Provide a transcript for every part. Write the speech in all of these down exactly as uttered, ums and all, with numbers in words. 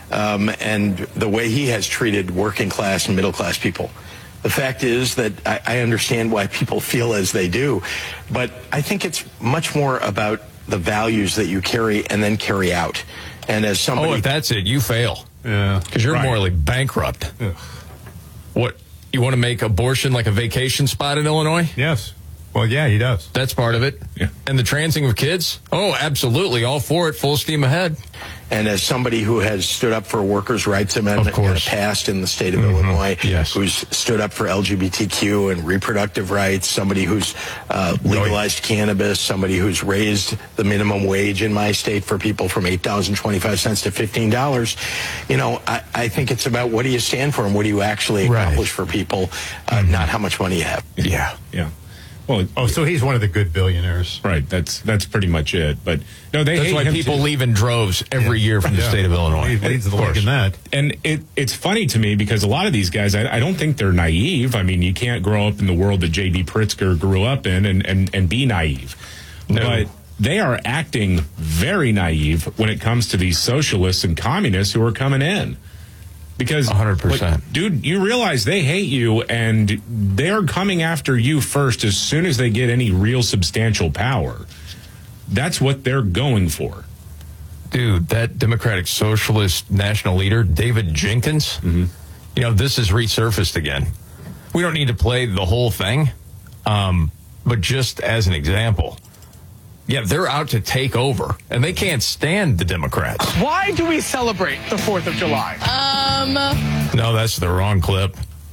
um, and the way he has treated working class and middle class people. The fact is that I, I understand why people feel as they do, but I think it's much more about the values that you carry and then carry out. And as somebody, oh, if that's it, you fail. Yeah, because you're right. morally bankrupt. Ugh. What, you want to make abortion like a vacation spot in Illinois? Yes. Well, yeah, he does. That's part of it. Yeah. And the transing of kids? Oh, absolutely. All for it. Full steam ahead. And as somebody who has stood up for a workers' rights amendment that passed in the state of mm-hmm. Illinois, yes. who's stood up for L G B T Q and reproductive rights, somebody who's uh, legalized cannabis, somebody who's raised the minimum wage in my state for people from eight dollars and twenty-five cents to fifteen dollars, you know, I, I think it's about what do you stand for and what do you actually accomplish right. for people, uh, mm-hmm. not how much money you have. Yeah, yeah. Well, oh, so he's one of the good billionaires, right? That's that's pretty much it. But no, they that's hate why him people too. leave in droves every yeah. year from the yeah. state of Illinois. He leads the league in that. And it it's funny to me because a lot of these guys, I, I don't think they're naive. I mean, you can't grow up in the world that J B Pritzker grew up in and and, and be naive. No. But they are acting very naive when it comes to these socialists and communists who are coming in. Because, one hundred percent. Like, dude, you realize they hate you, and they're coming after you first as soon as they get any real substantial power. That's what they're going for. Dude, that Democratic Socialist national leader, David Jenkins, mm-hmm. you know, this has resurfaced again. We don't need to play the whole thing, um, but just as an example. Yeah, they're out to take over, and they can't stand the Democrats. Why do we celebrate the fourth of July? Um. No, that's the wrong clip.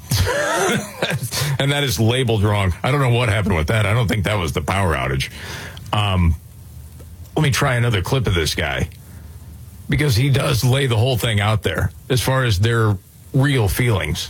And that is labeled wrong. I don't know what happened with that. I don't think that was the power outage. Um, let me try another clip of this guy, because he does lay the whole thing out there as far as their real feelings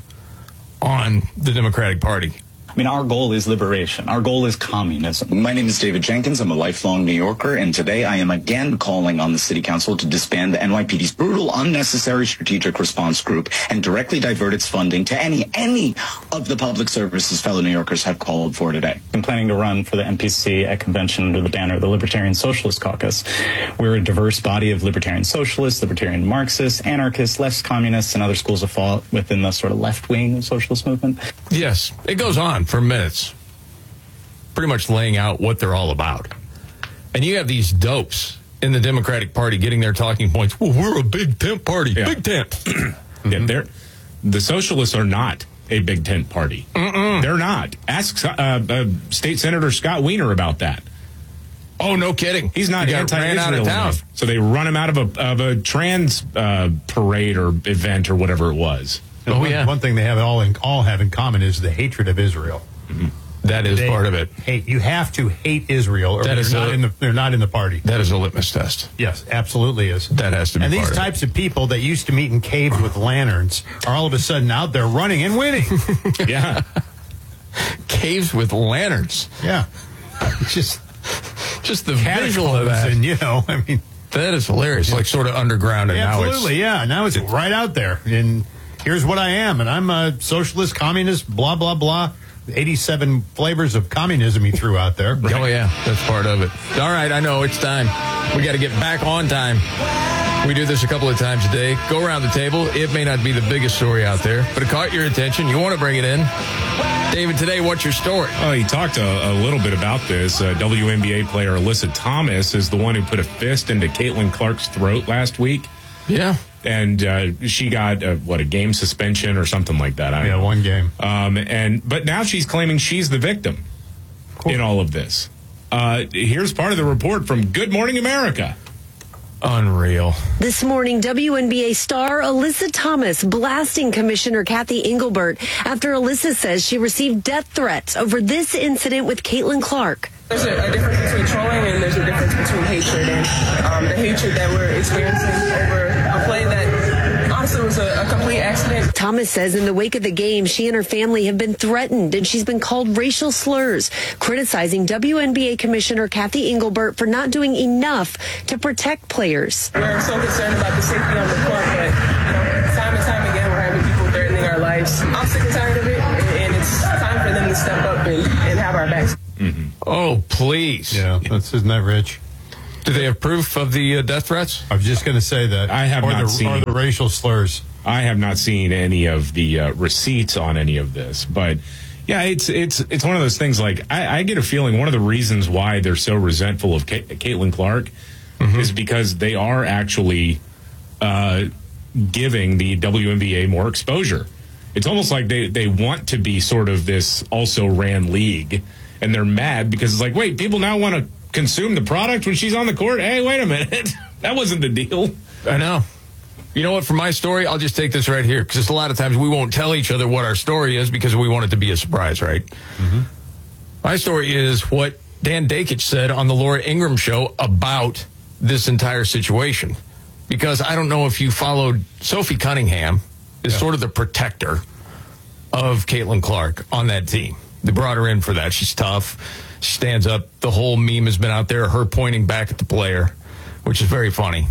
on the Democratic Party. I mean, our goal is liberation. Our goal is communism. My name is David Jenkins. I'm a lifelong New Yorker, and today I am again calling on the City Council to disband the N Y P D's brutal, unnecessary strategic response group and directly divert its funding to any, any of the public services fellow New Yorkers have called for today. I'm planning to run for the N P C at convention under the banner of the Libertarian Socialist Caucus. We're a diverse body of libertarian socialists, libertarian Marxists, anarchists, left communists, and other schools of thought within the sort of left wing of socialist movement. Yes, it goes on for minutes, pretty much laying out what they're all about. And you have these dopes in the Democratic Party getting their talking points. Well, we're a big tent party. Yeah. Big tent. mm-hmm. Yeah, they're, the socialists are not a big tent party. Mm-mm. They're not. Ask uh, uh, State Senator Scott Wiener about that. Oh, no kidding. He's not he anti-Israel out of town. Enough. So they run him out of a, of a trans uh, parade or event or whatever it was. Oh, one, yeah. One thing they have all in, all have in common is the hatred of Israel. Mm-hmm. That is they part of it. Hate. You have to hate Israel, or that they're, is not a, in the, they're not in the party. That is a litmus test. Yes, absolutely is. That has to be and part these of types it. of people that used to meet in caves with lanterns are all of a sudden out there running and winning. Yeah. Caves with lanterns. Yeah. Just, just the visual of that. And, you know, I mean. That is hilarious. Yeah. Like sort of underground, and yeah, now absolutely, it's. yeah. Now it's right out there. And here's what I am, and I'm a socialist, communist, blah, blah, blah. eighty-seven flavors of communism he threw out there. Right? Oh, yeah, that's part of it. All right, I know, it's time. We got to get back on time. We do this a couple of times a day. Go around the table. It may not be the biggest story out there, but it caught your attention. You want to bring it in. David, today, what's your story? Oh, he talked a, a little bit about this. Uh, W N B A player Alyssa Thomas is the one who put a fist into Caitlin Clark's throat last week. Yeah. And uh, she got, a, what, a game suspension or something like that. I don't yeah, know. one game. Um, and But now she's claiming she's the victim cool. in all of this. Uh, here's part of the report from Good Morning America. Unreal. This morning, W N B A star Alyssa Thomas blasting Commissioner Kathy Engelbert after Alyssa says she received death threats over this incident with Caitlin Clark. There's a, a difference between trolling and there's a difference between hatred. And um, the hatred that we're experiencing over a play that honestly was a, a complete accident. Thomas says in the wake of the game, she and her family have been threatened and she's been called racial slurs, criticizing W N B A Commissioner Kathy Engelbert for not doing enough to protect players. We're so concerned about the safety on the court, but you know, time and time again, we're having people threatening our lives. I'm sick and tired of it, and it's time for them to step up and, and have our backs. Mm-hmm. Oh, please. Yeah, that's, isn't that rich? Do they have proof of the uh, death threats? I was just going to say that. I have or not the, seen or the racial slurs. I have not seen any of the uh, receipts on any of this, but yeah, it's it's it's one of those things. Like I, I get a feeling one of the reasons why they're so resentful of Ka- Caitlin Clark mm-hmm. is because they are actually uh, giving the W N B A more exposure. It's almost like they, they want to be sort of this also ran league, and they're mad because it's like, wait, people now want to consume the product when she's on the court? Hey, wait a minute. That wasn't the deal. I know. You know what? For my story, I'll just take this right here because a lot of times we won't tell each other what our story is because we want it to be a surprise, right? Mm-hmm. My story is what Dan Dakich said on the Laura Ingraham show about this entire situation. Because I don't know if you followed Sophie Cunningham is yeah. sort of the protector of Caitlin Clark on that team. They brought her in for that. She's tough. She stands up. The whole meme has been out there, her pointing back at the player, which is very funny.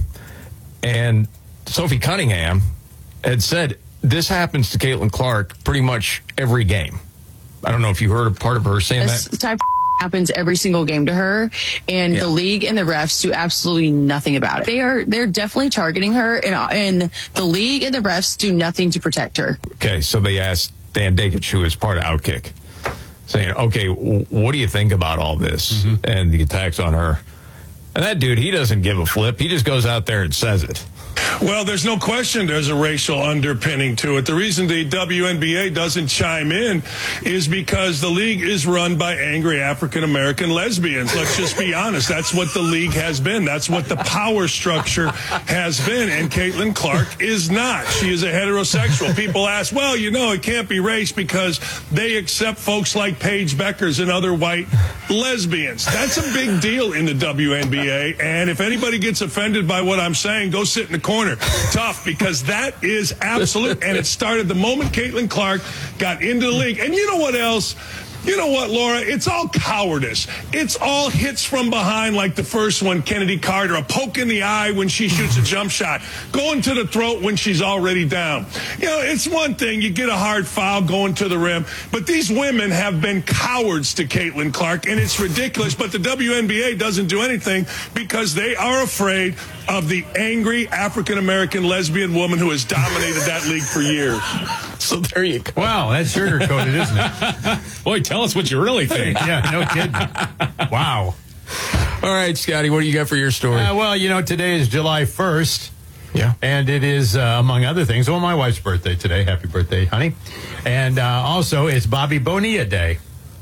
And Sophie Cunningham had said this happens to Caitlin Clark pretty much every game. I don't know if you heard a part of her saying this that. Type happens every single game to her, and yeah. the league and the refs do absolutely nothing about it. They are they're definitely targeting her, and, and the league and the refs do nothing to protect her. Okay, so they asked Dan Dakich, who is part of Outkick, saying, okay, w- what do you think about all this mm-hmm. and the attacks on her? And that dude, he doesn't give a flip. He just goes out there and says it. Well, there's no question there's a racial underpinning to it. The reason the W N B A doesn't chime in is because the league is run by angry African-American lesbians. Let's just be honest. That's what the league has been. That's what the power structure has been. And Caitlin Clark is not. She is a heterosexual. People ask, well, you know, it can't be race because they accept folks like Paige Beckers and other white lesbians. That's a big deal in the W N B A. And if anybody gets offended by what I'm saying, go sit in the corner. Tough, because that is absolute. And it started the moment Caitlin Clark got into the league. And you know what else? You know what, Laura? It's all cowardice. It's all hits from behind like the first one, Kennedy Carter, a poke in the eye when she shoots a jump shot, going to the throat when she's already down. You know, it's one thing, you get a hard foul going to the rim, but these women have been cowards to Caitlin Clark, and it's ridiculous, but the W N B A doesn't do anything because they are afraid of the angry African-American lesbian woman who has dominated that league for years. So there you go. Wow, that's sugar-coated, isn't it? Boy, tell us what you really think. Yeah, no kidding. Wow. All right, Scotty, what do you got for your story? Uh, well, you know, today is July first. Yeah. And it is, uh, among other things, well, my wife's birthday today. Happy birthday, honey. And uh, also, it's Bobby Bonilla Day.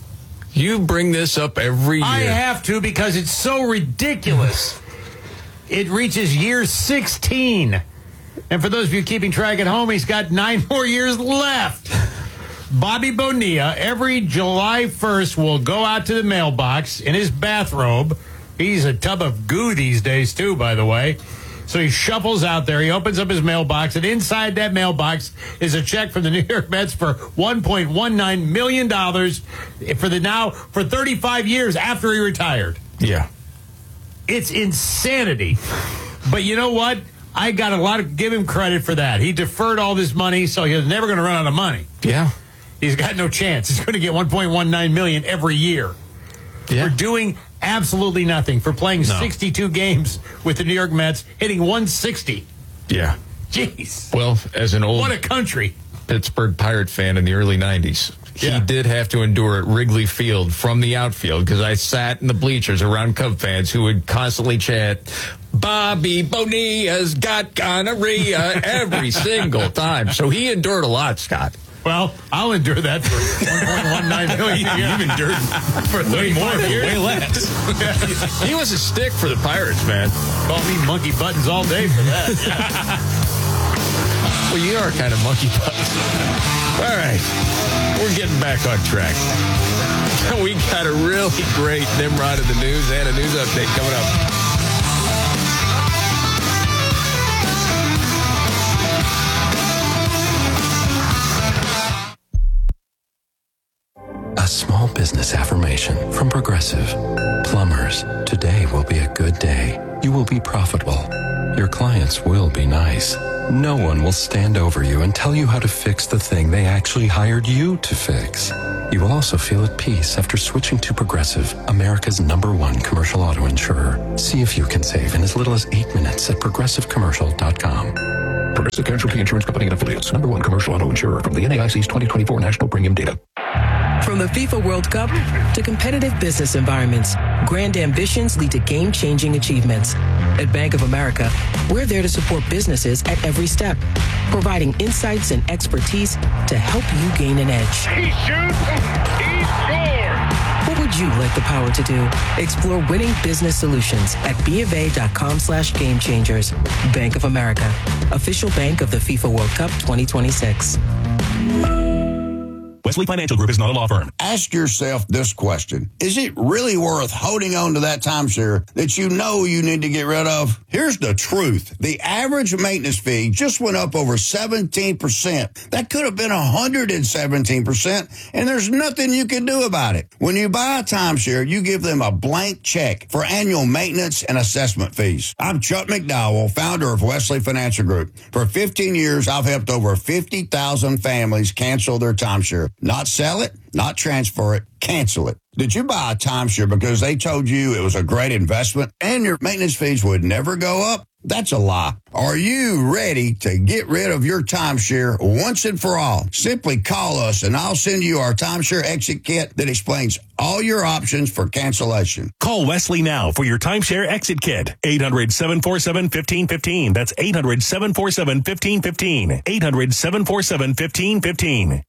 You bring this up every year. I have to because it's so ridiculous. It reaches year sixteen. And for those of you keeping track at home, he's got nine more years left. Bobby Bonilla, every July first, will go out to the mailbox in his bathrobe. He's a tub of goo these days, too, by the way. So he shuffles out there. He opens up his mailbox, and inside that mailbox is a check from the New York Mets for one point one nine million dollars for the now for thirty-five years after he retired. Yeah. It's insanity. But you know what? I got a lot of give him credit for that. He deferred all this money, so he's never going to run out of money. Yeah. He's got no chance. He's going to get one point one nine million dollars every year. Yeah. For doing absolutely nothing, for playing no. sixty-two games with the New York Mets, hitting one sixty. Yeah. Jeez. Well, as an old what a country. Pittsburgh Pirate fan in the early nineties, yeah. he did have to endure at Wrigley Field from the outfield because I sat in the bleachers around Cub fans who would constantly chant, Bobby Bonilla's got gonorrhea every single time. So he endured a lot, Scott. Well, I'll endure that for one point one nine million dollars. You've endured for way more, years. way less. He was a stick for the Pirates, man. Call me monkey buttons all day for that. Well, you are kind of monkey buttons. All right. We're getting back on track. We got a really great Nimrod of the news and a news update coming up. A small business affirmation from Progressive. Plumbers, today will be a good day. You will be profitable. Your clients will be nice. no one will stand over you and tell you how to fix the thing they actually hired you to fix. You will also feel at peace after switching to Progressive, America's number one commercial auto insurer. See if you can save in as little as eight minutes at progressive commercial dot com. Progressive Casualty Insurance Company and Affiliates. Number one commercial auto insurer from the N A I C's twenty twenty-four National Premium Data. From the FIFA World Cup to competitive business environments, grand ambitions lead to game-changing achievements. At Bank of America, we're there to support businesses at every step, providing insights and expertise to help you gain an edge. He shoots, he scores! What would you like the power to do? Explore winning business solutions at BofA.com slash game changers. Bank of America, official bank of the FIFA World Cup twenty twenty-six. Wesley Financial Group is not a law firm. Ask yourself this question. Is it really worth holding on to that timeshare that you know you need to get rid of? Here's the truth. The average maintenance fee just went up over seventeen percent. That could have been one hundred seventeen percent, and there's nothing you can do about it. When you buy a timeshare, you give them a blank check for annual maintenance and assessment fees. I'm Chuck McDowell, founder of Wesley Financial Group. For fifteen years, I've helped over fifty thousand families cancel their timeshare. Not sell it, not transfer it, cancel it. Did you buy a timeshare because they told you it was a great investment and your maintenance fees would never go up? That's a lie. Are you ready to get rid of your timeshare once and for all? Simply call us and I'll send you our timeshare exit kit that explains all your options for cancellation. Call Wesley now for your timeshare exit kit. eight hundred, seven four seven, one five one five. That's eight hundred, seven four seven, one five one five. eight hundred, seven four seven, one five one five.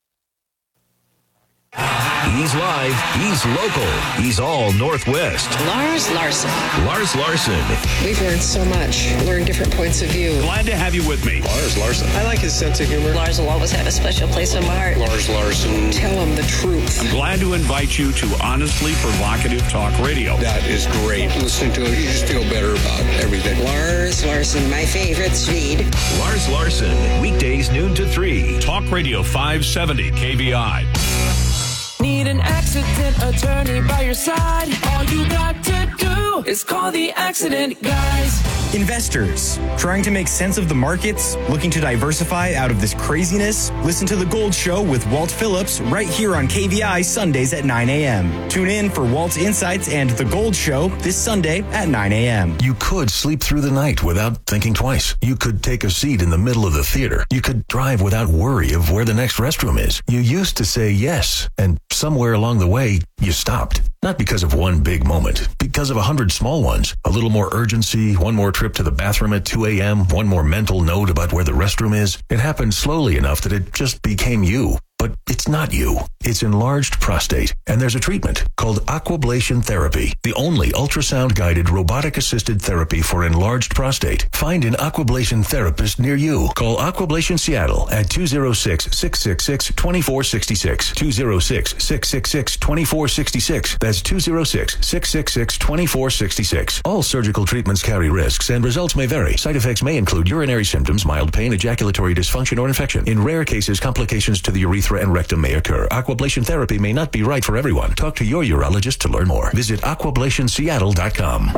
He's live, he's local, he's all Northwest. Lars Larson. Lars Larson. We've learned so much, learned different points of view. Glad to have you with me. Lars Larson. I like his sense of humor. Lars will always have a special place in my heart. Lars Larson. Tell him the truth. I'm glad to invite you to Honestly Provocative Talk Radio. That is great. Listening to it, you just feel better about everything. Lars Larson, my favorite Swede. Lars Larson, weekdays noon to three. Talk Radio five seventy K V I. Need an accident attorney by your side? All you got to do is call the Accident Guys. Investors trying to make sense of the markets, looking to diversify out of this craziness? Listen to The Gold Show with Walt Phillips right here on K V I Sundays at nine a.m. Tune in for Walt's Insights and The Gold Show this Sunday at nine a.m. You could sleep through the night without thinking twice. You could take a seat in the middle of the theater. You could drive without worry of where the next restroom is. You used to say yes, and somewhere along the way, you stopped. Not because of one big moment, because of a hundred small ones. A little more urgency, one more trip to the bathroom at two a.m., one more mental note about where the restroom is. It happened slowly enough that it just became you. But it's not you. It's enlarged prostate. And there's a treatment called Aquablation Therapy, the only ultrasound-guided robotic-assisted therapy for enlarged prostate. Find an Aquablation therapist near you. Call Aquablation Seattle at two oh six, six six six, two four six six, two oh six, six six six, two four six six. That's two oh six, six six six, two four six six. All surgical treatments carry risks and results may vary. Side effects may include urinary symptoms, mild pain, ejaculatory dysfunction, or infection. In rare cases, complications to the urethra and rectum may occur. Aquablation therapy may not be right for everyone. Talk to your urologist to learn more. Visit aquablation seattle dot com.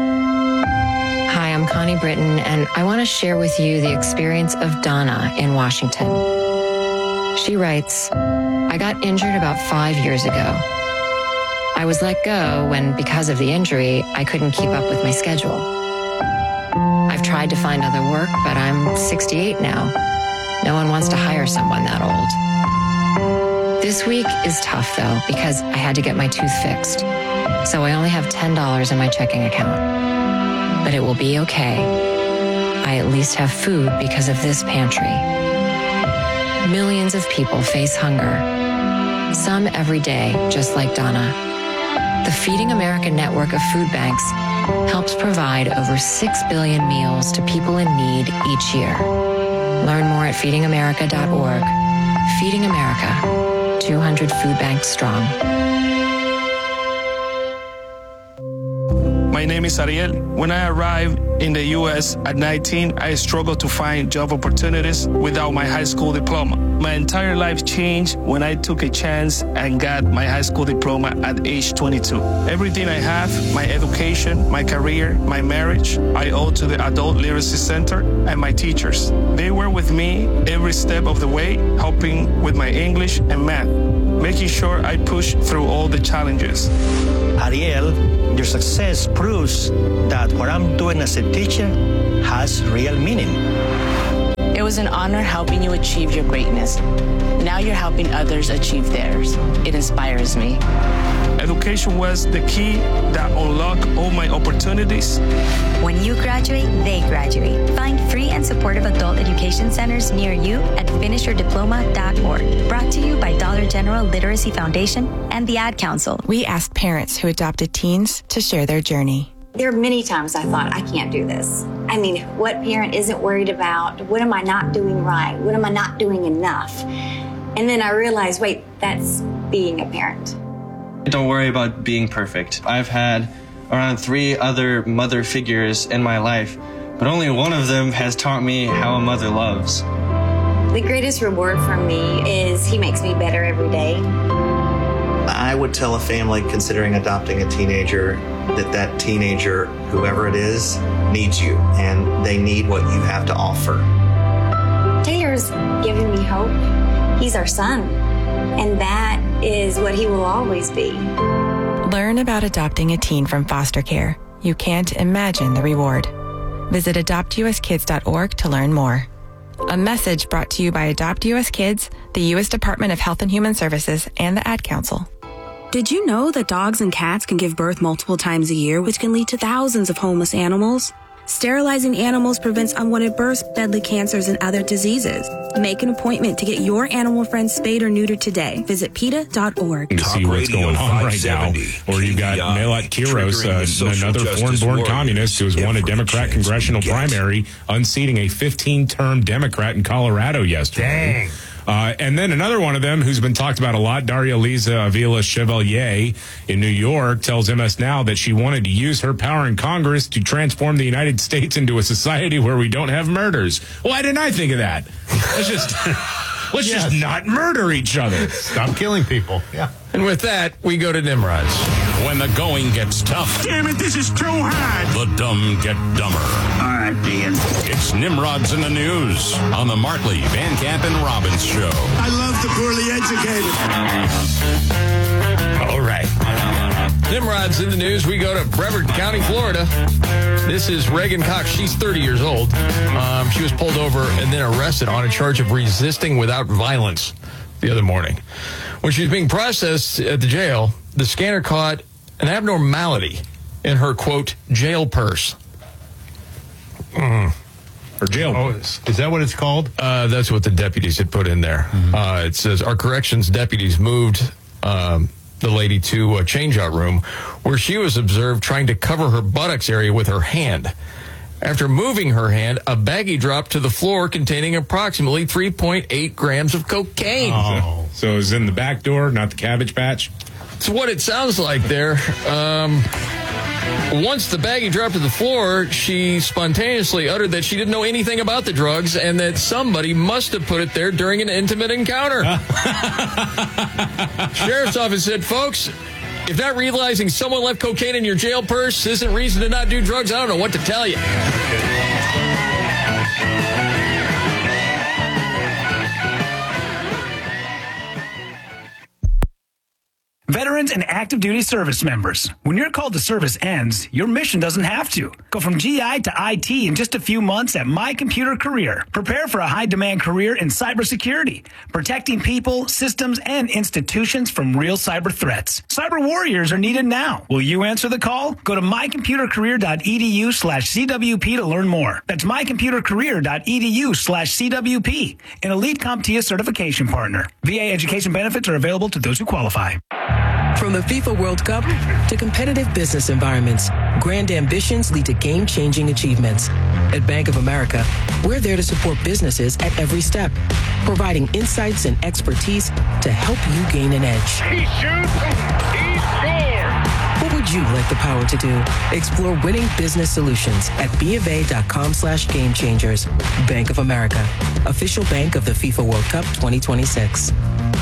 Hi, I'm Connie Britton, and I want to share with you the experience of Donna in Washington. She writes, I got injured about five years ago. I was let go when, because of the injury, I couldn't keep up with my schedule. I've tried to find other work, but I'm sixty-eight now. No one wants to hire someone that old. This week is tough, though, because I had to get my tooth fixed. So I only have ten dollars in my checking account. But it will be okay. I at least have food because of this pantry. Millions of people face hunger. Some every day, just like Donna. The Feeding America network of food banks helps provide over six billion meals to people in need each year. Learn more at feeding america dot org. Feeding America, two hundred food banks strong. My name name is Ariel. When I arrived in the U S at nineteen, I struggled to find job opportunities without my high school diploma. My entire life changed when I took a chance and got my high school diploma at age twenty-two. Everything I have, my education, my career, my marriage, I owe to the Adult Literacy Center and my teachers. They were with me every step of the way, helping with my English and math, making sure I push through all the challenges. Ariel, your success proves that what I'm doing as a teacher has real meaning. It was an honor helping you achieve your greatness. Now you're helping others achieve theirs. It inspires me. Education was the key that unlocked all my opportunities. When you graduate, they graduate. Find free and supportive adult education centers near you at finish your diploma dot org. Brought to you by Dollar General Literacy Foundation and the Ad Council. We asked parents who adopted teens to share their journey. There are many times I thought, I can't do this. I mean, what parent isn't worried about? What am I not doing right? What am I not doing enough? And then I realized, wait, that's being a parent. Don't worry about being perfect. I've had around three other mother figures in my life, but only one of them has taught me how a mother loves. The greatest reward for me is he makes me better every day. I would tell a family considering adopting a teenager that that teenager, whoever it is, needs you, and they need what you have to offer. Taylor's giving me hope. He's our son, and that is what he will always be. Learn about adopting a teen from foster care. You can't imagine the reward. Visit adopt u s kids dot org to learn more. A message brought to you by Adopt U S Kids, the U S Department of Health and Human Services, and the Ad Council. Did you know that dogs and cats can give birth multiple times a year, which can lead to thousands of homeless animals? Sterilizing animals prevents unwanted births, deadly cancers, and other diseases. Make an appointment to get your animal friend spayed or neutered today. Visit PETA dot org. To see what's going on right now. Or you've got Melat Kiros, uh, another foreign-born communist who has won a Democrat congressional primary, unseating a fifteen-term Democrat in Colorado yesterday. Dang. Uh, and then another one of them who's been talked about a lot, Daria Liza Avila Chevalier in New York, tells M S Now that she wanted to use her power in Congress to transform the United States into a society where we don't have murders. Why didn't I think of that? Let's just let's yes. just not murder each other. Stop killing people. Yeah. And with that, we go to Nimrod's. When the going gets tough. Damn it, this is too hard. The dumb get dumber. All right, Dean. It's Nimrod's in the News on the Markley, Van Camp, and Robbins Show. I love the poorly educated. All right. Nimrod's in the News. We go to Brevard County, Florida. This is Reagan Cox. She's thirty years old. Um, she was pulled over and then arrested on a charge of resisting without violence the other morning. When she was being processed at the jail, the scanner caught an abnormality in her, quote, jail purse. Mm. Or jail oh, is, is that what it's called? Uh, that's what the deputies had put in there. Mm-hmm. Uh, it says, our corrections deputies moved um, the lady to a change-out room where she was observed trying to cover her buttocks area with her hand. After moving her hand, a baggie dropped to the floor containing approximately three point eight grams of cocaine. Oh. So, so it was in the back door, not the Cabbage Patch? It's what it sounds like there. Um, once the baggie dropped to the floor, she spontaneously uttered that she didn't know anything about the drugs and that somebody must have put it there during an intimate encounter. Sheriff's office said, folks, if not realizing someone left cocaine in your jail purse isn't reason to not do drugs, I don't know what to tell you. Veterans and active duty service members, when your call to service ends, your mission doesn't have to. Go from G I to I T in just a few months at My Computer Career. Prepare for a high-demand career in cybersecurity, protecting people, systems, and institutions from real cyber threats. Cyber warriors are needed now. Will you answer the call? Go to my computer career dot e d u slash C W P to learn more. That's my computer career dot e d u slash C W P, an elite CompTIA certification partner. V A education benefits are available to those who qualify. From the FIFA World Cup to competitive business environments, grand ambitions lead to game-changing achievements. At Bank of America, we're there to support businesses at every step, providing insights and expertise to help you gain an edge. He shoots, he scores! What would you like the power to do? Explore winning business solutions at bofa.com slash game changers. Bank of America, official bank of the FIFA World Cup twenty twenty-six.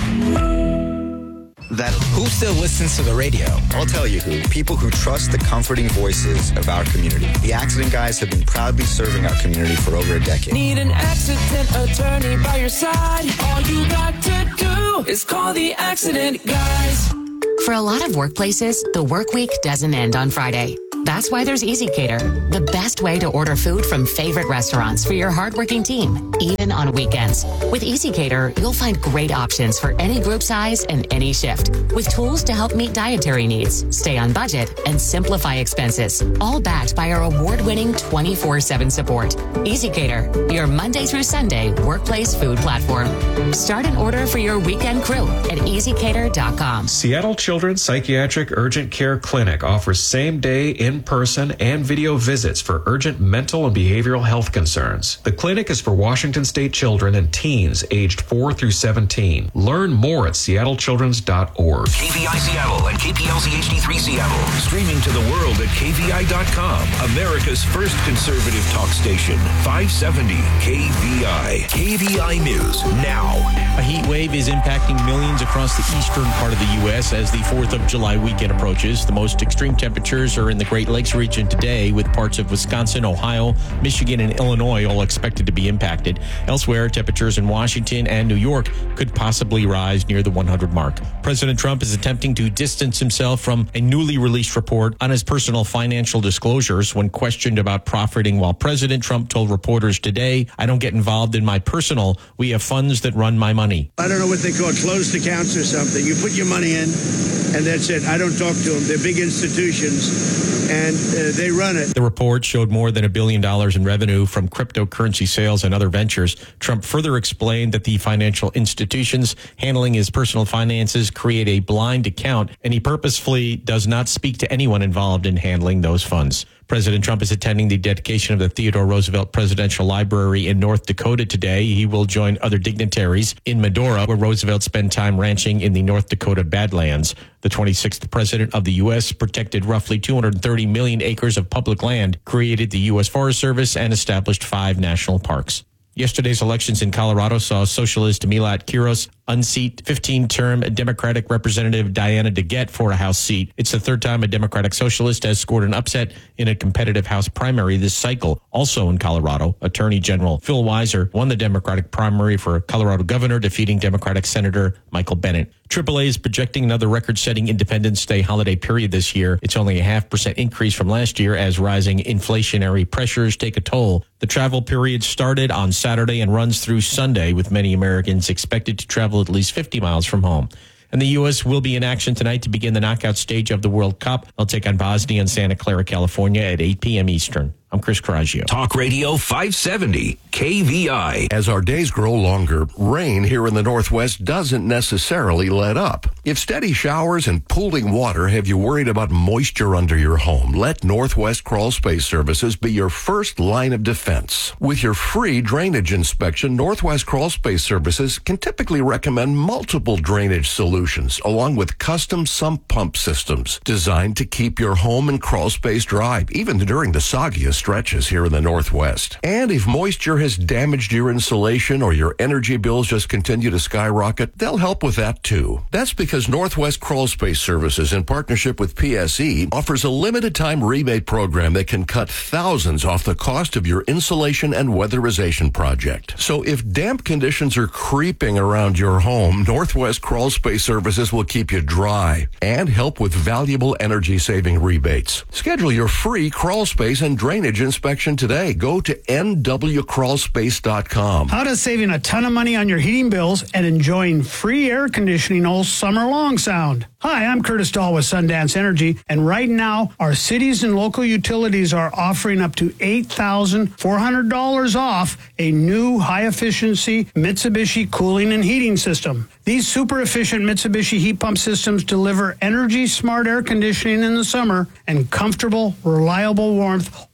That who still listens to the radio? I'll tell you who. People who trust the comforting voices of our community. The Accident Guys have been proudly serving our community for over a decade. Need an accident attorney by your side? All you got to do is call the Accident Guys. For a lot of workplaces, the work week doesn't end on Friday. That's why there's EasyCater, the best way to order food from favorite restaurants for your hardworking team, even on weekends. With EasyCater, you'll find great options for any group size and any shift, with tools to help meet dietary needs, stay on budget, and simplify expenses, all backed by our award-winning twenty-four seven support. EasyCater, your Monday through Sunday workplace food platform. Start an order for your weekend crew at easy cater dot com. Seattle Children's Psychiatric Urgent Care Clinic offers same-day in-person and video visits for urgent mental and behavioral health concerns. The clinic is for Washington State children and teens aged four through seventeen. Learn more at seattle children's dot org. K V I Seattle and K P L Z H D three Seattle. Streaming to the world at K V I dot com. America's first conservative talk station. five seventy K V I. K V I News now. A heat wave is impacting millions across the eastern part of the U S as the fourth of July weekend approaches. The most extreme temperatures are in the Great Lakes region today, with parts of Wisconsin, Ohio, Michigan, and Illinois all expected to be impacted. Elsewhere, temperatures in Washington and New York could possibly rise near the one hundred mark. President Trump is attempting to distance himself from a newly released report on his personal financial disclosures. When questioned about profiting while president, Trump told reporters today, "I don't get involved in my personal. We have funds that run my money." I don't know what they call closed accounts or something. You put your money in, and that's it. I don't talk to them. They're big institutions, and uh, they run it. The report showed more than a billion dollars in revenue from cryptocurrency sales and other ventures. Trump further explained that the financial institutions handling his personal finances create a blind account, and he purposefully does not speak to anyone involved in handling those funds. President Trump is attending the dedication of the Theodore Roosevelt Presidential Library in North Dakota today. He will join other dignitaries in Medora, where Roosevelt spent time ranching in the North Dakota Badlands. The twenty-sixth president of the U S protected roughly two hundred thirty million acres of public land, created the U S Forest Service, and established five national parks. Yesterday's elections in Colorado saw socialist Milat Quiros unseat fifteen-term Democratic Representative Diana DeGette for a House seat. It's the third time a Democratic socialist has scored an upset in a competitive House primary this cycle. Also in Colorado, Attorney General Phil Weiser won the Democratic primary for Colorado governor, defeating Democratic Senator Michael Bennet. triple A is projecting another record-setting Independence Day holiday period this year. It's only a half percent increase from last year as rising inflationary pressures take a toll. The travel period started on Saturday and runs through Sunday, with many Americans expected to travel at least fifty miles from home. And the U S will be in action tonight to begin the knockout stage of the World Cup. They'll take on Bosnia and Santa Clara, California at eight p.m. Eastern. I'm Chris Coraggio. Talk Radio five seventy K V I. As our days grow longer, rain here in the Northwest doesn't necessarily let up. If steady showers and pooling water have you worried about moisture under your home, let Northwest Crawl Space Services be your first line of defense. With your free drainage inspection, Northwest Crawl Space Services can typically recommend multiple drainage solutions, along with custom sump pump systems designed to keep your home and crawl space dry, even during the soggiest stretches here in the Northwest. And if moisture has damaged your insulation or your energy bills just continue to skyrocket, they'll help with that too. That's because Northwest Crawl Space Services, in partnership with P S E, offers a limited time rebate program that can cut thousands off the cost of your insulation and weatherization project. So if damp conditions are creeping around your home, Northwest Crawl Space Services will keep you dry and help with valuable energy saving rebates. Schedule your free crawl space and drainage inspection today. Go to N W crawl space dot com. How does saving a ton of money on your heating bills and enjoying free air conditioning all summer long sound? Hi, I'm Curtis Dahl with Sundance Energy, and right now our cities and local utilities are offering up to eight thousand four hundred dollars off a new high-efficiency Mitsubishi cooling and heating system. These super-efficient Mitsubishi heat pump systems deliver energy-smart air conditioning in the summer and comfortable, reliable warmth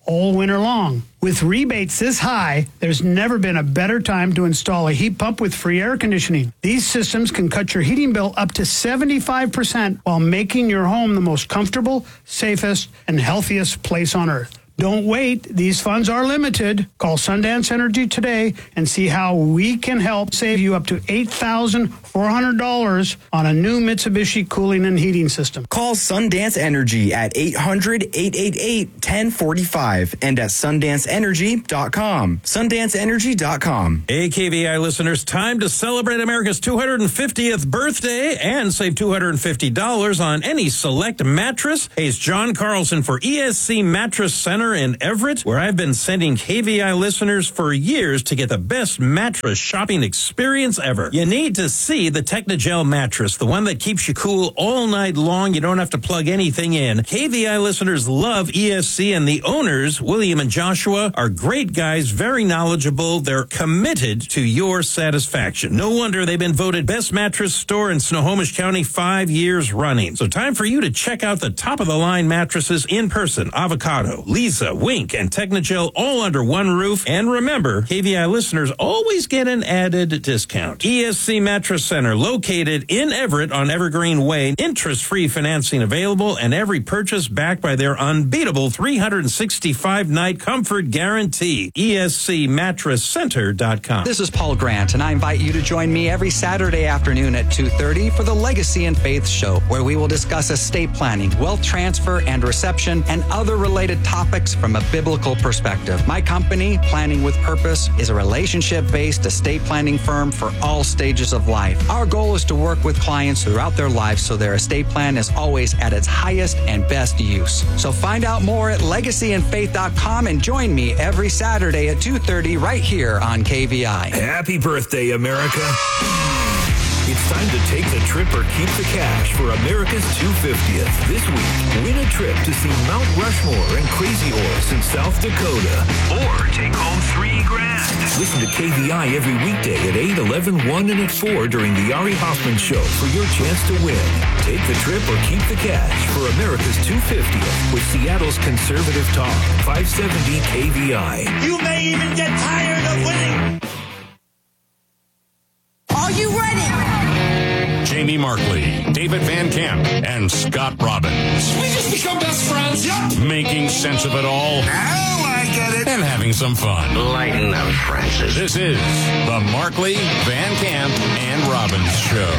all winter long. With rebates this high, there's never been a better time to install a heat pump with free air conditioning. These systems can cut your heating bill up to seventy-five percent while making your home the most comfortable, safest, and healthiest place on earth. Don't wait. These funds are limited. Call Sundance Energy today and see how we can help save you up to eight thousand four hundred dollars on a new Mitsubishi cooling and heating system. Call Sundance Energy at eight hundred, eight eight eight, one oh four five and at sundance energy dot com. sundance energy dot com. Hey, K V I listeners, time to celebrate America's two hundred fiftieth birthday and save two hundred fifty dollars on any select mattress. Hey, it's John Carlson for E S C Mattress Center in Everett, where I've been sending K V I listeners for years to get the best mattress shopping experience ever. You need to see the Technogel mattress, the one that keeps you cool all night long. You don't have to plug anything in. K V I listeners love E S C, and the owners, William and Joshua, are great guys, very knowledgeable. They're committed to your satisfaction. No wonder they've been voted best mattress store in Snohomish County five years running. So time for you to check out the top-of-the-line mattresses in person. Avocado, Lisa, Wink, and Technogel all under one roof. And remember, K V I listeners always get an added discount. E S C Mattress Center, located in Everett on Evergreen Way. Interest-free financing available, and every purchase backed by their unbeatable three hundred sixty-five night comfort guarantee. E S C mattress center dot com. This is Paul Grant, and I invite you to join me every Saturday afternoon at two thirty for the Legacy and Faith Show, where we will discuss estate planning, wealth transfer and reception, and other related topics from a biblical perspective. My company, Planning with Purpose, is a relationship-based estate planning firm for all stages of life. Our goal is to work with clients throughout their lives so their estate plan is always at its highest and best use. So find out more at legacy and faith dot com and join me every Saturday at two thirty right here on K V I. Happy birthday, America. It's time to take the trip or keep the cash for America's two hundred fiftieth. This week, win a trip to see Mount Rushmore and Crazy Horse in South Dakota. Or take home three grand. Listen to K V I every weekday at eight, eleven, one, and at four during the Ari Hoffman Show for your chance to win. Take the trip or keep the cash for America's two hundred fiftieth with Seattle's Conservative Talk, five seventy K V I. You may even get tired of winning. Are you ready? Jamie Markley, David Van Camp, and Scott Robbins. We just become best friends. Yep. Making sense of it all. Now I get it. And having some fun. Lighten up, Francis. This is the Markley, Van Camp, and Robbins Show.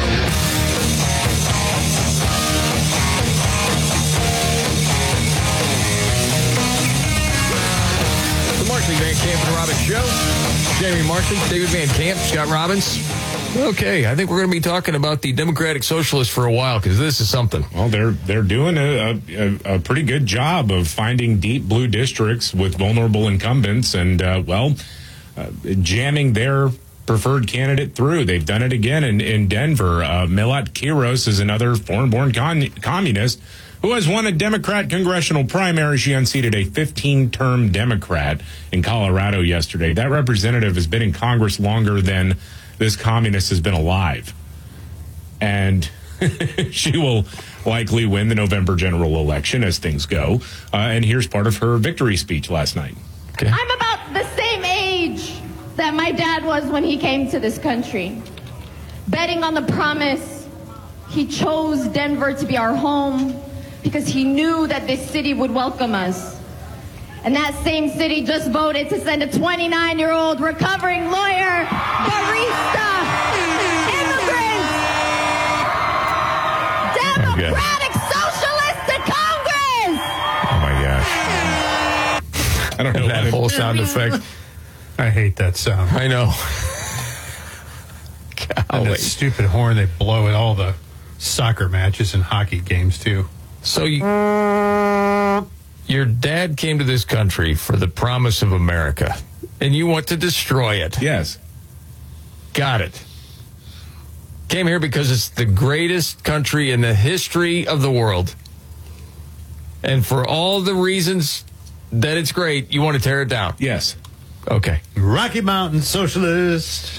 The Markley, Van Camp, and Robbins Show. Jamie Markley, David Van Camp, Scott Robbins. Okay, I think we're going to be talking about the Democratic Socialists for a while because this is something. Well, they're they're doing a, a, a pretty good job of finding deep blue districts with vulnerable incumbents and, uh, well, uh, jamming their preferred candidate through. They've done it again in, in Denver. Uh, Milat Kiros is another foreign-born con- communist who has won a Democrat congressional primary. She unseated a fifteen-term Democrat in Colorado yesterday. That representative has been in Congress longer than this communist has been alive. And she will likely win the November general election as things go. Uh, and here's part of her victory speech last night. Okay. I'm about the same age that my dad was when he came to this country. Betting on the promise, he chose Denver to be our home because he knew that this city would welcome us. And that same city just voted to send a twenty-nine-year-old recovering lawyer, barista, immigrant, Democratic Socialist to Congress! Oh, my gosh. I don't know that whole sound effect. I hate that sound. I know. And that stupid horn they blow at all the soccer matches and hockey games, too. So you... Your dad came to this country for the promise of America, and you want to destroy it. Yes. Got it. Came here because it's the greatest country in the history of the world. And for all the reasons that it's great, you want to tear it down. Yes. Okay. Rocky Mountain Socialist.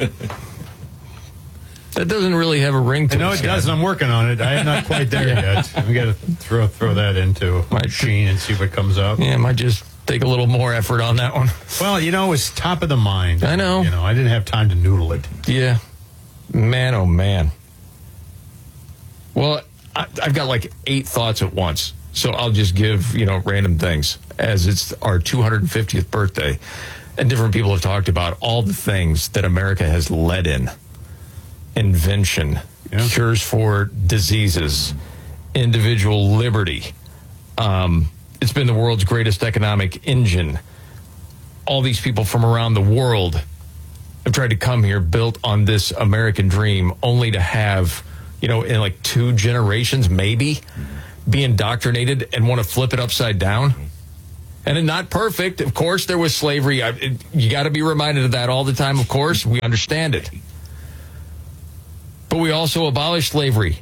That doesn't really have a ring to it. No, it doesn't. I'm working on it. I am not quite there yet. We got to throw throw that into a machine and see what comes up. Yeah, it might just take a little more effort on that one. Well, you know, it's top of the mind. I know. You know, I didn't have time to noodle it. Yeah. Man, oh, man. Well, I, I've got like eight thoughts at once. So I'll just give, you know, random things as it's our two hundred fiftieth birthday. And different people have talked about all the things that America has led in. Invention, yeah. Cures for diseases, individual liberty. Um, it's been the world's greatest economic engine. All these people from around the world have tried to come here built on this American dream only to have, you know, in like two generations, maybe, be indoctrinated and want to flip it upside down. And it's not perfect. Of course, there was slavery. I, it, you got to be reminded of that all the time, of course. We understand it. But we also abolished slavery.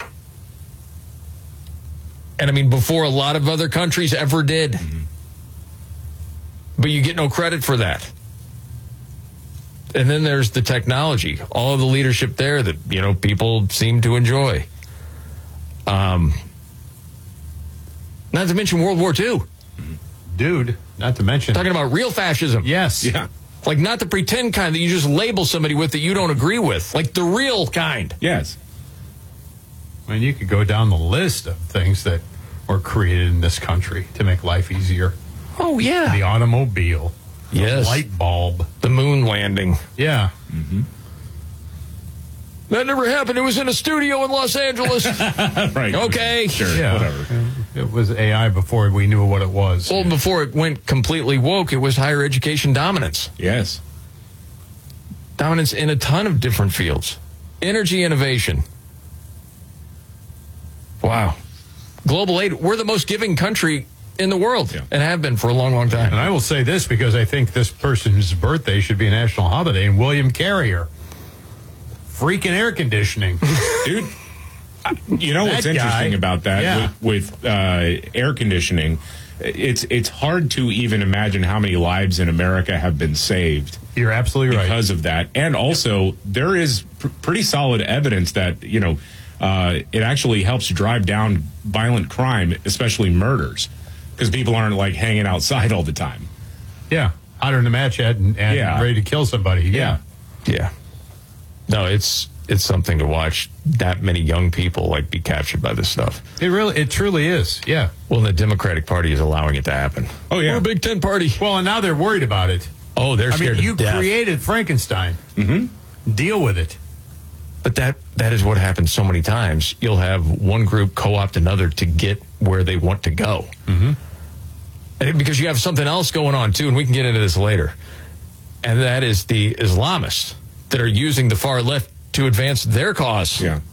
And I mean, before a lot of other countries ever did. Mm-hmm. But you get no credit for that. And then there's the technology, all of the leadership there that, you know, people seem to enjoy. Um, not to mention World War Two. Dude, not to mention. Talking about real fascism. Yes. Yeah. Like not the pretend kind that you just label somebody with that you don't agree with. Like the real kind. Yes. I mean, you could go down the list of things that were created in this country to make life easier. Oh, yeah. The automobile. Yes. The light bulb. The moon landing. Yeah. Mm-hmm. That never happened. It was in a studio in Los Angeles. Right. Okay. Sure. Yeah. Whatever. It was A I before we knew what it was. Well, before it went completely woke, it was higher education dominance. Yes. Dominance in a ton of different fields. Energy innovation. Wow. Global aid. We're the most giving country in the world, yeah. And have been for a long, long time. And I will say this because I think this person's birthday should be a national holiday, and William Carrier. Freaking air conditioning. Dude, you know what's interesting guy, about that yeah. with, with uh, air conditioning? It's it's hard to even imagine how many lives in America have been saved. You're absolutely because right. Because of that. And also, yep. there is pr- pretty solid evidence that, you know, uh, it actually helps drive down violent crime, especially murders, because people aren't, like, hanging outside all the time. Yeah. Hotter than a match head and, and yeah. ready to kill somebody. Yeah. Yeah. No, it's it's something to watch that many young people like be captured by this stuff. It really, it truly is. Yeah. Well, the Democratic Party is allowing it to happen. Oh yeah, we're a Big Ten party. Well, and now they're worried about it. Oh, they're scared I mean, you to death. created Frankenstein. Mm-hmm. Deal with it. But that that is what happens so many times. You'll have one group co-opt another to get where they want to go. Mm-hmm. And because you have something else going on too, and we can get into this later. And that is the Islamists that are using the far left to advance their cause. Yeah.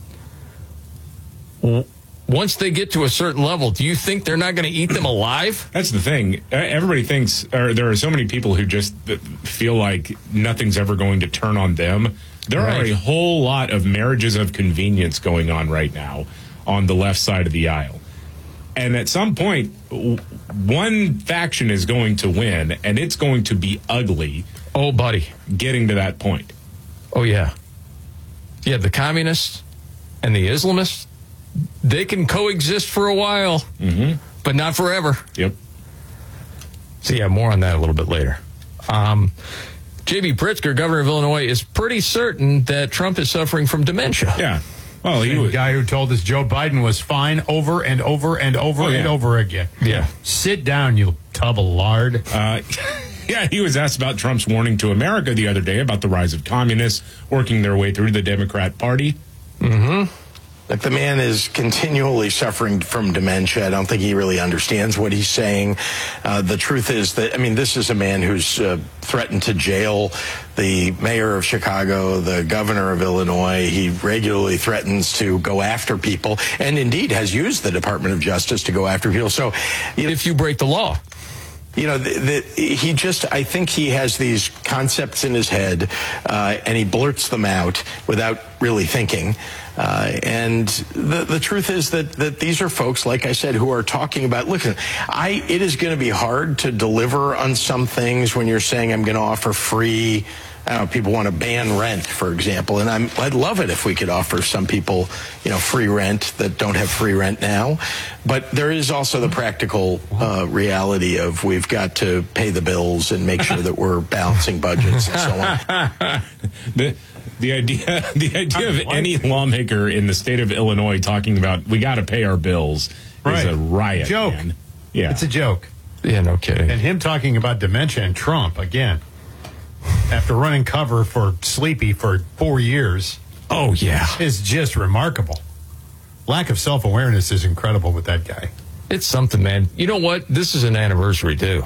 Once they get to a certain level, do you think they're not going to eat them alive? That's the thing. Everybody thinks, or there are so many people who just feel like nothing's ever going to turn on them. There right. are a whole lot of marriages of convenience going on right now on the left side of the aisle. And at some point, one faction is going to win, and it's going to be ugly. Oh, buddy. Getting to that point. Oh, yeah. Yeah, the communists and the Islamists, they can coexist for a while, mm-hmm. but not forever. Yep. So, yeah, more on that a little bit later. Um, J B. Pritzker, governor of Illinois, is pretty certain that Trump is suffering from dementia. Yeah. Well, he was the guy who told us Joe Biden was fine over and over and over oh, yeah. and over again. Yeah. Sit down, you tub of lard. Uh Yeah, he was asked about Trump's warning to America the other day about the rise of communists working their way through the Democrat Party. Mm-hmm. Like, the man is continually suffering from dementia. I don't think he really understands what he's saying. Uh, the truth is that, I mean, this is a man who's uh, threatened to jail the mayor of Chicago, the governor of Illinois. He regularly threatens to go after people, and indeed has used the Department of Justice to go after people. So, you know, if you break the law. You know, the, the, he just, I think he has these concepts in his head, uh, and he blurts them out without really thinking. Uh, and the, the truth is that, that these are folks, like I said, who are talking about, listen, I, it is going to be hard to deliver on some things when you're saying I'm going to offer free I don't know, people want to ban rent, for example, and I'm, I'd love it if we could offer some people, you know, free rent that don't have free rent now. But there is also the practical uh, reality of we've got to pay the bills and make sure that we're balancing budgets and so on. the, the idea, the idea of any lawmaker in the state of Illinois talking about we got to pay our bills right. is a riot. Joke. Man. Yeah, it's a joke. Yeah, no kidding. And him talking about dementia and Trump again. After running cover for Sleepy for four years. Oh, yeah. Is just remarkable. Lack of self-awareness is incredible with that guy. It's something, man. You know what? This is an anniversary, too.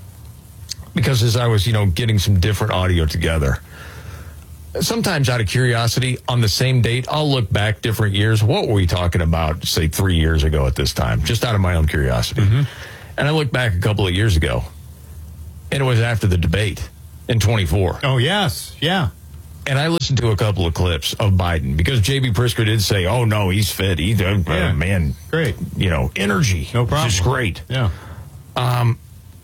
Because as I was, you know, getting some different audio together, sometimes out of curiosity, on the same date, I'll look back different years. What were we talking about, say, three years ago at this time? Just out of my own curiosity. Mm-hmm. And I looked back a couple of years ago, and it was after the debate. In twenty-four. Oh, yes. Yeah. And I listened to a couple of clips of Biden because J B. Pritzker did say, oh, no, he's fit. He's, uh, yeah. man, great. You know, energy. No problem. Just great. Yeah. Um,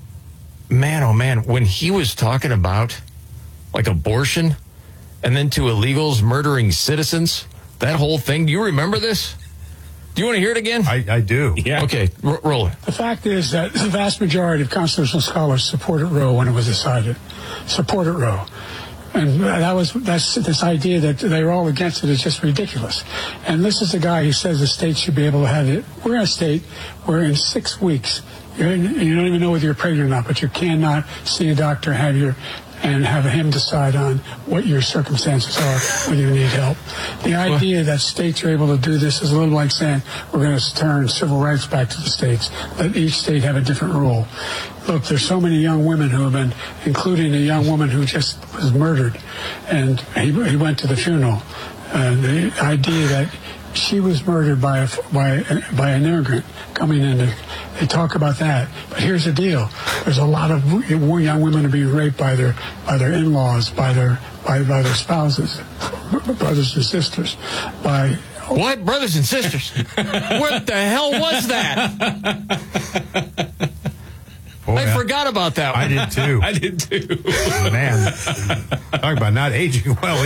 man, oh, man, when he was talking about, like, abortion and then to illegals murdering citizens, that whole thing, do you remember this? Do you want to hear it again? I, I do. Yeah. Okay, r- roll it. The fact is that the vast majority of constitutional scholars supported Roe when it was decided. Supported Roe. And that was that's this idea that they were all against it is just ridiculous. And this is the guy who says the state should be able to have it. We're in a state where in six weeks, you're in, you don't even know whether you're pregnant or not, but you cannot see a doctor, have your and have him decide on what your circumstances are when you need help. The idea that states are able to do this is a little like saying we're going to turn civil rights back to the states, let each state have a different rule. Look, there's so many young women who have been, including a young woman who just was murdered, and he, he went to the funeral. Uh, the idea that she was murdered by a, by by an immigrant coming in. To, they talk about that, but here's the deal: there's a lot of young women are being raped by their by their in-laws, by their by by their spouses, brothers and sisters, by what brothers and sisters? What the hell was that? Boy, I forgot about that one. I did too. I did too. Man, talk about not aging well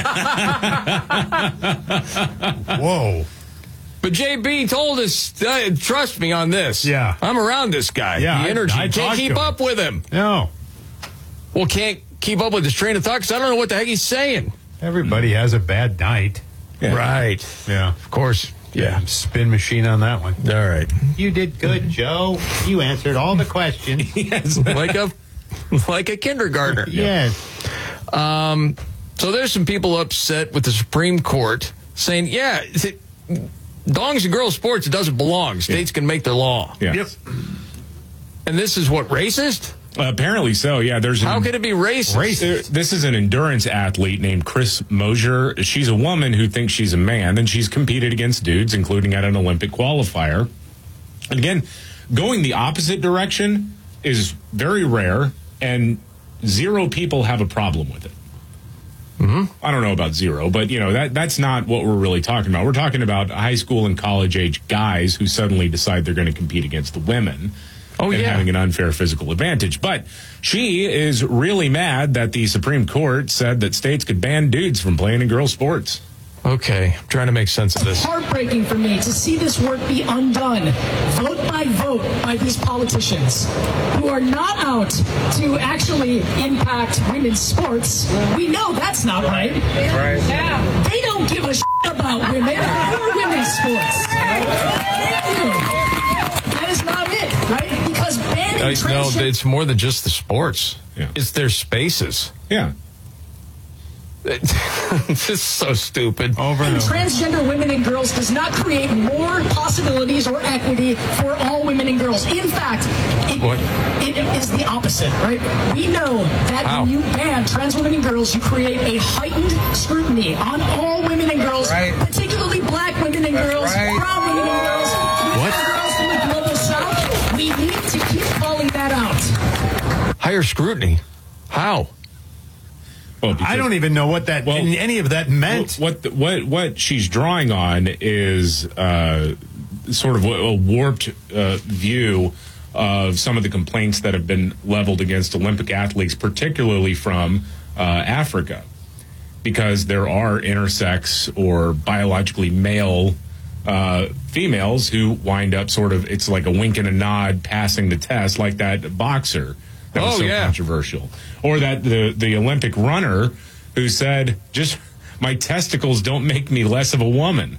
either. Whoa. But J B told us, uh, trust me on this. Yeah. I'm around this guy. Yeah, the energy. I, I can't keep up with him. No. Well, can't keep up with his train of thought because I don't know what the heck he's saying. Everybody has a bad night. Yeah. Right. Yeah. Of course. Yeah. Spin machine on that one. All right. You did good, Joe. You answered all the questions. Yes. Like a like a kindergartner. Yes. Um, so there's some people upset with the Supreme Court saying, yeah, it, dongs and girls sports, it doesn't belong. States yeah. can make their law. Yeah. Yep. And this is what, racist? Uh, apparently so, yeah. There's How an, could it be racist? racist? This is an endurance athlete named Chris Mosier. She's a woman who thinks she's a man, and she's competed against dudes, including at an Olympic qualifier. And again, going the opposite direction is very rare, and zero people have a problem with it. Mm-hmm. I don't know about zero, but you know that that's not what we're really talking about. We're talking about high school and college age guys who suddenly decide they're going to compete against the women. Oh, and yeah. having an unfair physical advantage. But she is really mad that the Supreme Court said that states could ban dudes from playing in girls' sports. Okay, I'm trying to make sense of this. Heartbreaking for me to see this work be undone, vote by vote, by these politicians who are not out to actually impact women's sports. We know that's not right. Right. Yeah. They don't give a shit about women or women's sports. That is not it, right? Because banning Uh, transgender... no, it's more than just the sports. Yeah. It's their spaces. Yeah. This is so stupid. Over and And over. transgender women and girls does not create more possibilities or equity for all women and girls. In fact, it, What? it is the opposite, right? We know that How? when you ban trans women and girls, you create a heightened scrutiny on all women and girls, Right. particularly black women and That's girls, right. brown women and girls, women What? and girls from the global south. We need to keep calling that out. Higher scrutiny. How? Well, because- I don't even know what that Well, any of that meant. What the, what what she's drawing on is uh, sort of a, a warped uh, view of some of the complaints that have been leveled against Olympic athletes, particularly from uh, Africa, because there are intersex or biologically male uh, females who wind up sort of, it's like a wink and a nod passing the test, like that boxer that was Oh, so yeah. controversial. Or that the, the Olympic runner who said, just my testicles don't make me less of a woman.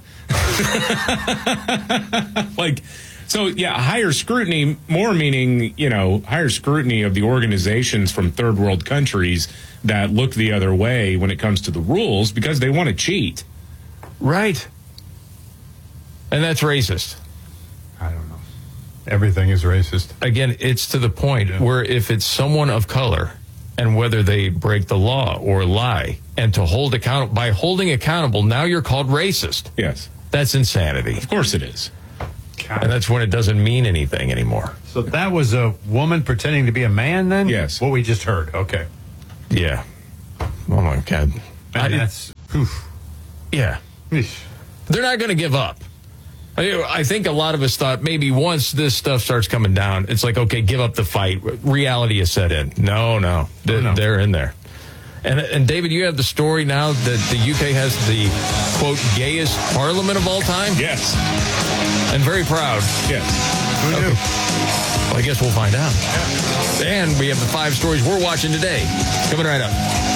Like, so yeah, higher scrutiny, more meaning, you know, higher scrutiny of the organizations from third world countries that look the other way when it comes to the rules because they want to cheat. Right. And that's racist. I don't know. Everything is racist. Again, it's to the point yeah. where if it's someone of color and whether they break the law or lie, and to hold account by holding accountable, now you're called racist. Yes. That's insanity. Of course it is. God. And that's when it doesn't mean anything anymore. So that was a woman pretending to be a man then? Yes. What we just heard. Okay. Yeah. Oh, my God. And I, that's... Oof. Yeah. Eesh. They're not going to give up. I, I think a lot of us thought maybe once this stuff starts coming down, it's like, okay, give up the fight. Reality is set in. No, no. They're, oh, no. they're in there. And, and David, you have the story now that the U K has the, quote, gayest parliament of all time? Yes. And very proud. Yes. Who knew? Okay. Well, I guess we'll find out. Yeah. And we have the five stories we're watching today. Coming right up.